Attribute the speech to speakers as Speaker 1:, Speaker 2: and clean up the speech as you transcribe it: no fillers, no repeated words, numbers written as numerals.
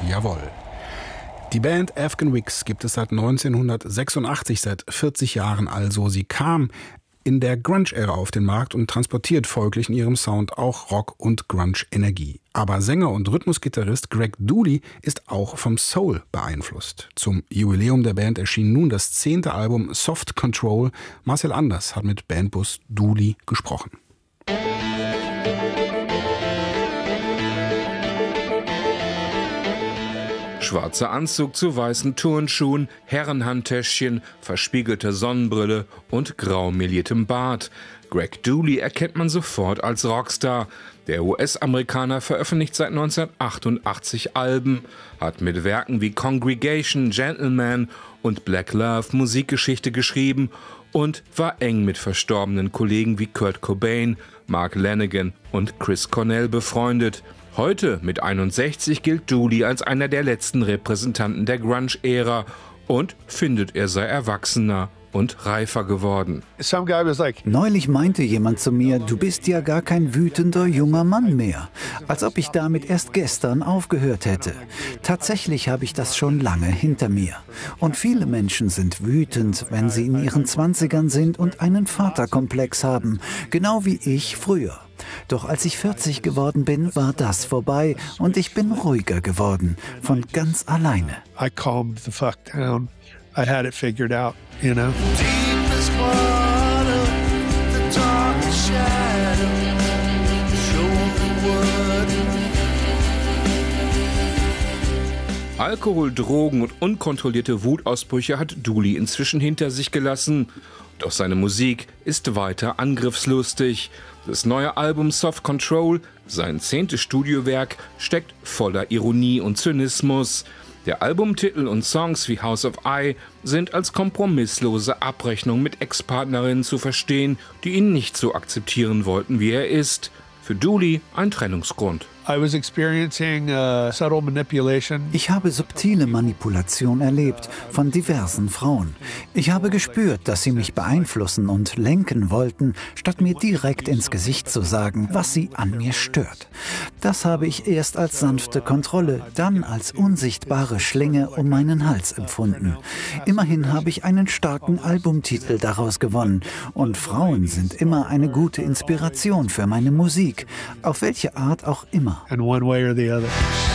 Speaker 1: Jawohl. Die Band Afghan Wigs gibt es seit 1986, seit 40 Jahren also. Sie kam in der Grunge-Ära auf den Markt und transportiert folglich in ihrem Sound auch Rock- und Grunge-Energie. Aber Sänger und Rhythmusgitarrist Greg Dulli ist auch vom Soul beeinflusst. Zum Jubiläum der Band erschien nun das 10. Album Soft Control. Marcel Anders hat mit Bandboss Dulli gesprochen.
Speaker 2: Schwarzer Anzug zu weißen Turnschuhen, Herrenhandtäschchen, verspiegelte Sonnenbrille und grau meliertem Bart. Greg Dulli erkennt man sofort als Rockstar. Der US-Amerikaner veröffentlicht seit 1988 Alben, hat mit Werken wie Congregation, Gentleman und Black Love Musikgeschichte geschrieben und war eng mit verstorbenen Kollegen wie Kurt Cobain, Mark Lanegan und Chris Cornell befreundet. Heute, mit 61, gilt Dulli als einer der letzten Repräsentanten der Grunge-Ära und findet, er sei erwachsener und reifer geworden.
Speaker 3: Neulich meinte jemand zu mir, du bist ja gar kein wütender junger Mann mehr. Als ob ich damit erst gestern aufgehört hätte. Tatsächlich habe ich das schon lange hinter mir. Und viele Menschen sind wütend, wenn sie in ihren 20ern sind und einen Vaterkomplex haben. Genau wie ich früher. Doch als ich 40 geworden bin, war das vorbei und ich bin ruhiger geworden. Von ganz alleine.
Speaker 4: I calmed the fuck down. I had it figured out, you know.
Speaker 2: Alkohol, Drogen und unkontrollierte Wutausbrüche hat Dulli inzwischen hinter sich gelassen. Doch seine Musik ist weiter angriffslustig. Das neue Album Soft Control, sein 10. Studiowerk, steckt voller Ironie und Zynismus. Der Albumtitel und Songs wie House of I sind als kompromisslose Abrechnung mit Ex-Partnerinnen zu verstehen, die ihn nicht so akzeptieren wollten, wie er ist. Für Dulli ein Trennungsgrund.
Speaker 3: Ich habe subtile Manipulation erlebt von diversen Frauen. Ich habe gespürt, dass sie mich beeinflussen und lenken wollten, statt mir direkt ins Gesicht zu sagen, was sie an mir stört. Das habe ich erst als sanfte Kontrolle, dann als unsichtbare Schlinge um meinen Hals empfunden. Immerhin habe ich einen starken Albumtitel daraus gewonnen. Und Frauen sind immer eine gute Inspiration für meine Musik, auf welche Art auch immer.
Speaker 4: In one way or the other.